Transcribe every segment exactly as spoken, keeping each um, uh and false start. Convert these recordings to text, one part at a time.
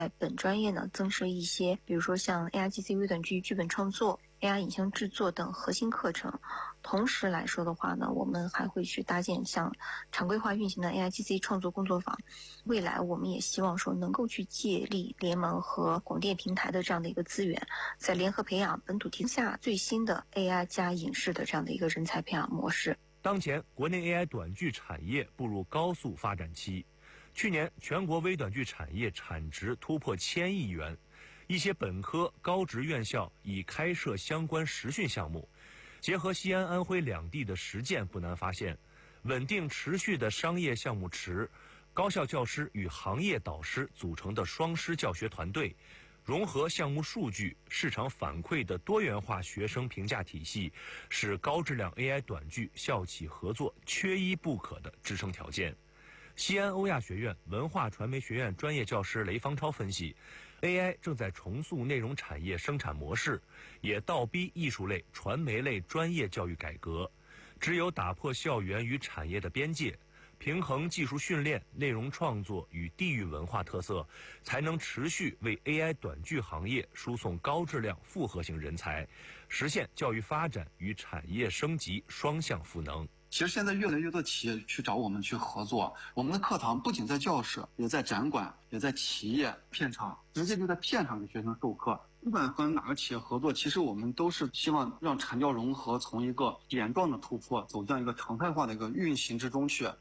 在本专业呢增设一些，比如说像 A I G C 微短剧剧本创作、A I 影像制作等核心课程。同时来说的话呢，我们还会去搭建像常规化运行的 A I G C 创作工作坊。未来我们也希望说能够去借力联盟和广电平台的这样的一个资源，在联合培养本土天下最新的 A I 加影视的这样的一个人才培养模式。 当前国内 A I 短剧产业步入高速发展期，去年全国微短剧产业产值突破千亿元，一些本科高职院校已开设相关实训项目。结合西安、安徽两地的实践，不难发现，稳定持续的商业项目池、高校教师与行业导师组成的双师教学团队，融合项目数据、市场反馈的多元化学生评价体系，是高质量 A I 短剧校企合作缺一不可的支撑条件。西安欧亚学院文化传媒学院专业教师雷方超分析， A I 正在重塑内容产业生产模式，也倒逼艺术类、传媒类专业教育改革。只有打破校园与产业的边界，平衡技术训练、内容创作与地域文化特色，才能持续为 A I 短剧行业输送高质量复合型人才，实现教育发展与产业升级双向赋能。 其实现在越来越多企业去找我们去合作，我们的课堂不仅在教室，也在展馆，也在企业片场，直接就在片场给学生授课。不管和哪个企业合作，其实我们都是希望让产教融合从一个点状的突破走向一个常态化的一个运行之中去。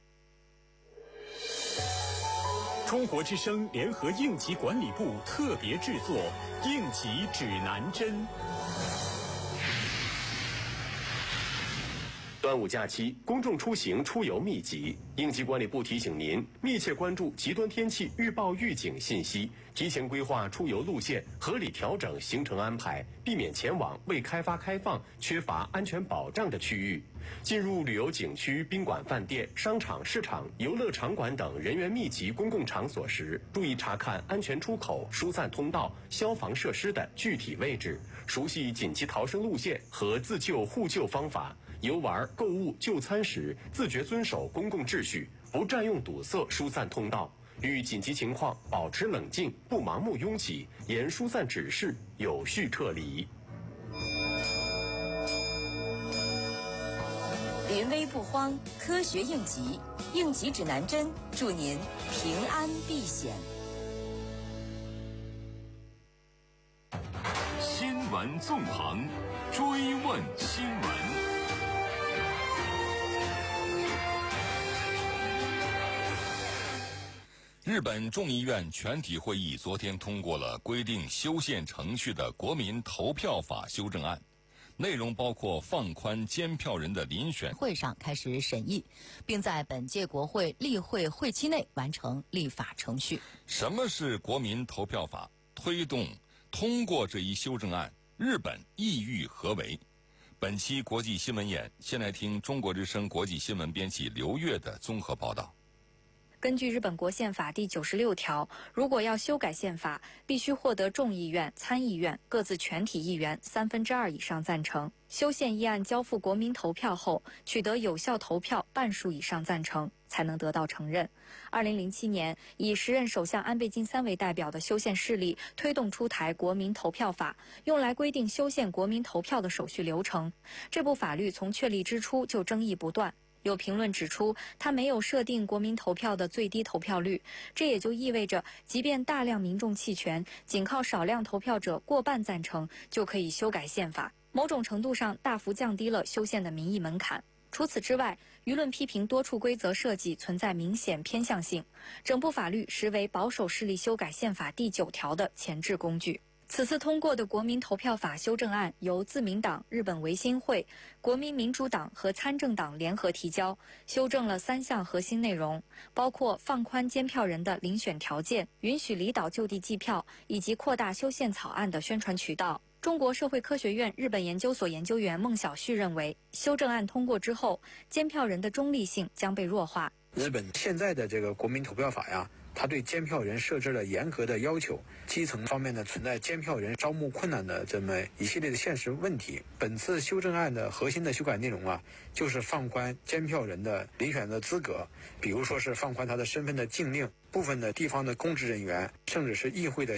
中国之声联合应急管理部特别制作《应急指南针》。端午假期，公众出行出游密集，应急管理部提醒您密切关注极端天气预报预警信息，提前规划出游路线，合理调整行程安排，避免前往未开发开放、缺乏安全保障的区域。进入旅游景区、宾馆、饭店、商场、市场、游乐场馆等人员密集公共场所时，注意查看安全出口、疏散通道、消防设施的具体位置，熟悉紧急逃生路线和自救互救方法。游玩、购物、就餐时，自觉遵守公共秩序，不占用堵塞疏散通道。遇紧急情况，保持冷静，不盲目拥挤，沿疏散指示有序撤离。 临危不慌，科学应急，应急指南针，祝您平安避险。 新闻纵横，追问新闻。 日本众议院全体会议昨天通过了规定修宪程序的国民投票法修正案，内容包括放宽监票人的遴选。 会上开始审议，并在本届国会例会会期内完成立法程序。 什么是国民投票法？推动通过这一修正案，日本意欲何为？本期国际新闻眼，先来听中国之声国际新闻编辑刘越的综合报道。 根据日本国宪法第九十六条，如果要修改宪法，必须获得众议院、参议院各自全体议员三分之二以上赞成。修宪议案交付国民投票后，取得有效投票半数以上赞成，才能得到承认。二零零七年，以时任首相安倍晋三为代表的修宪势力推动出台国民投票法，用来规定修宪国民投票的手续流程。这部法律从确立之初就争议不断。有评论指出，它没有设定国民投票的最低投票率，这也就意味着，即便大量民众弃权，仅靠少量投票者过半赞成，就可以修改宪法，某种程度上大幅降低了修宪的民意门槛。除此之外，舆论批评多处规则设计存在明显偏向性，整部法律实为保守势力修改宪法第九条的前置工具。此次通过的国民投票法修正案由自民党、日本维新会、国民民主党和参政党联合提交，修正了三项核心内容，包括放宽监票人的遴选条件、允许离岛就地计票，以及扩大修宪草案的宣传渠道。中国社会科学院日本研究所研究员孟晓旭认为，修正案通过之后，监票人的中立性将被弱化。 日本现在的这个国民投票法呀， 他对监票人设置了严格的要求，基层方面呢存在监票人招募困难的这么一系列的现实问题。本次修正案的核心的修改内容啊，就是放宽监票人的遴选的资格，比如说是放宽他的身份的禁令，部分的地方的公职人员，甚至是议会的